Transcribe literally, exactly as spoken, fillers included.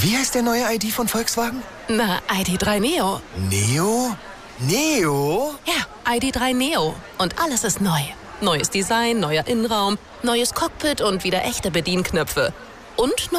Wie heißt der neue I D von Volkswagen? Na, I D drei Neo. Neo? Neo? Ja, I D drei Neo. Und alles ist neu. Neues Design, neuer Innenraum, neues Cockpit und wieder echte Bedienknöpfe. Und